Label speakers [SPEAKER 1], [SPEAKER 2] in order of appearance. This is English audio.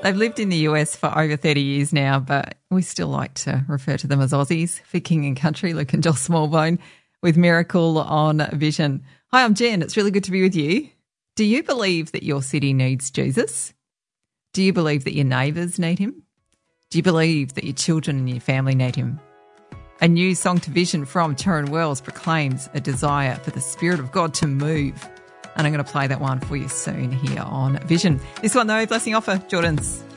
[SPEAKER 1] They've lived in the US for over 30 years now, but we still like to refer to them as Aussies. For King and Country, Luke and Joel Smallbone with Miracle on Vision. Hi, I'm Jen. It's really good to be with you. Do you believe that your city needs Jesus? Do you believe that your neighbours need him? Do you believe that your children and your family need him? A new song to Vision from Turin Wells proclaims a desire for the Spirit of God to move. And I'm going to play that one for you soon here on Vision. This one, though, blessing offer, Jordan's.